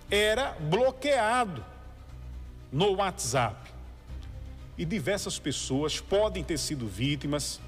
era bloqueado no WhatsApp. E diversas pessoas podem ter sido vítimas.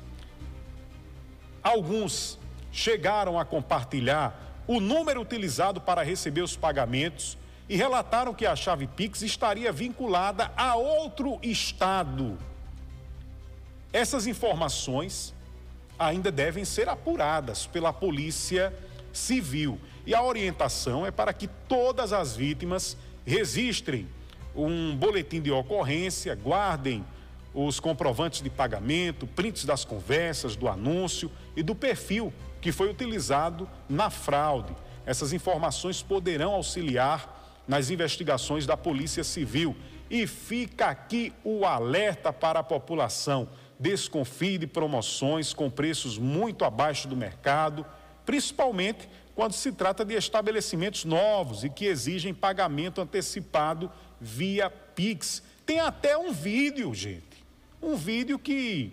Alguns chegaram a compartilhar o número utilizado para receber os pagamentos e relataram que a chave Pix estaria vinculada a outro estado. Essas informações ainda devem ser apuradas pela Polícia Civil. E a orientação é para que todas as vítimas registrem um boletim de ocorrência, guardem os comprovantes de pagamento, prints das conversas, do anúncio e do perfil que foi utilizado na fraude. Essas informações poderão auxiliar nas investigações da Polícia Civil. E fica aqui o alerta para a população: desconfie de promoções com preços muito abaixo do mercado, principalmente quando se trata de estabelecimentos novos e que exigem pagamento antecipado via Pix. Tem até um vídeo, gente, um vídeo que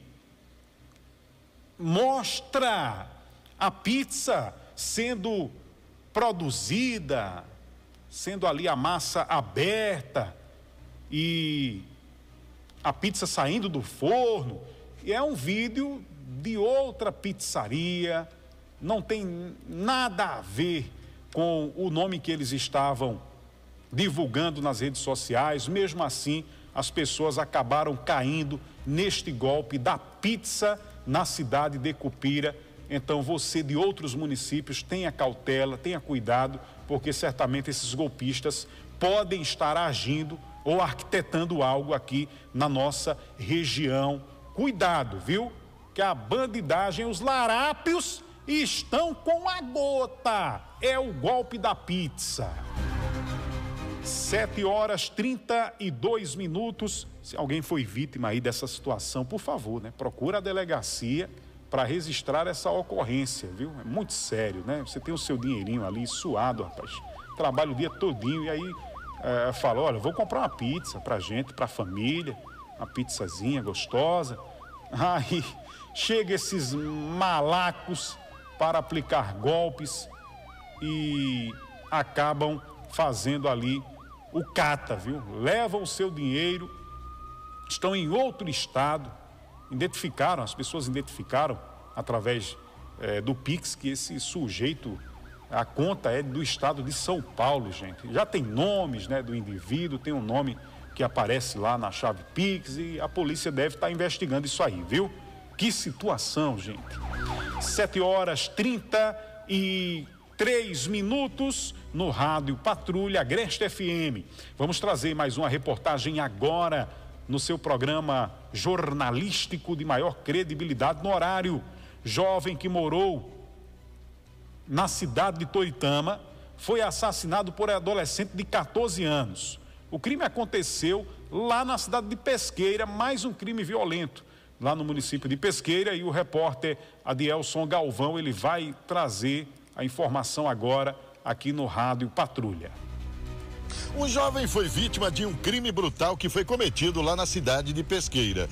mostra a pizza sendo produzida, sendo ali a massa aberta e a pizza saindo do forno. E é um vídeo de outra pizzaria, não tem nada a ver com o nome que eles estavam divulgando nas redes sociais. Mesmo assim, as pessoas acabaram caindo neste golpe da pizza na cidade de Cupira. Então, você de outros municípios, tenha cautela, tenha cuidado, porque certamente esses golpistas podem estar agindo ou arquitetando algo aqui na nossa região. Cuidado, viu? Que a bandidagem, os larápios estão com a gota. É o golpe da pizza. 7h32. Se alguém foi vítima aí dessa situação, por favor, né? Procura a delegacia para registrar essa ocorrência, viu? É muito sério, né? Você tem o seu dinheirinho ali suado, rapaz. Trabalha o dia todinho e aí fala: olha, vou comprar uma pizza pra gente, pra família, uma pizzazinha gostosa. Aí chega esses malacos para aplicar golpes e acabam fazendo ali o cata, viu? Levam o seu dinheiro, estão em outro estado. As pessoas identificaram através do Pix que esse sujeito, a conta é do estado de São Paulo, gente. Já tem nomes, né, do indivíduo, tem um nome que aparece lá na chave Pix e a polícia deve estar investigando isso aí, viu? Que situação, gente. 7h33 no Rádio Patrulha Agreste FM. Vamos trazer mais uma reportagem agora no seu programa jornalístico de maior credibilidade no horário. Jovem que morou na cidade de Toritama foi assassinado por adolescente de 14 anos. O crime aconteceu lá na cidade de Pesqueira, mais um crime violento lá no município de Pesqueira, e o repórter Adielson Galvão, ele vai trazer a informação agora aqui no Rádio Patrulha. Um jovem foi vítima de um crime brutal que foi cometido lá na cidade de Pesqueira.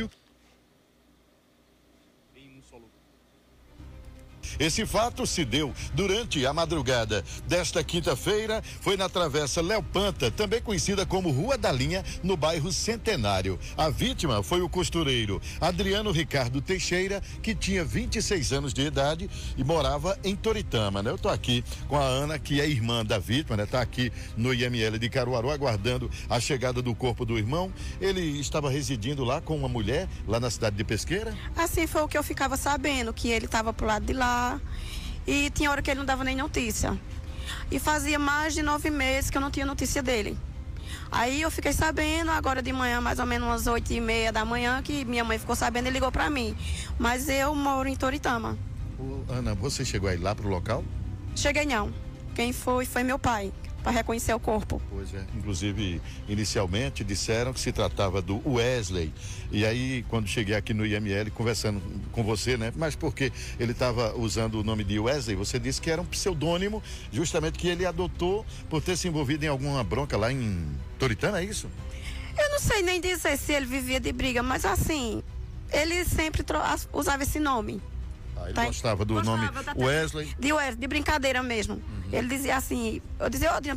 Esse fato se deu durante a madrugada desta quinta-feira, foi na Travessa Léo Panta, também conhecida como Rua da Linha, no bairro Centenário. A vítima foi o costureiro Adriano Ricardo Teixeira, que tinha 26 anos de idade e morava em Toritama, né? Eu tô aqui com a Ana, que é irmã da vítima, né? Tá aqui no IML de Caruaru, aguardando a chegada do corpo do irmão. Ele estava residindo lá com uma mulher, lá na cidade de Pesqueira? Assim foi o que eu ficava sabendo, que ele estava pro lado de lá. E tinha hora que ele não dava nem notícia. E fazia mais de 9 meses que eu não tinha notícia dele. Aí eu fiquei sabendo, agora de manhã, mais ou menos umas 8h30 da manhã, que minha mãe ficou sabendo e ligou pra mim. Mas eu moro em Toritama. Ana, você chegou aí lá pro local? Cheguei não. Quem foi meu pai, para reconhecer o corpo. Pois é, inclusive inicialmente disseram que se tratava do Wesley, e aí quando cheguei aqui no IML conversando com você, né, mas porque ele estava usando o nome de Wesley, você disse que era um pseudônimo justamente que ele adotou por ter se envolvido em alguma bronca lá em Toritama, é isso? Eu não sei nem dizer se ele vivia de briga, mas assim, ele sempre usava esse nome. Ele gostava do nome Wesley? De brincadeira mesmo. Ele dizia assim, eu dizia: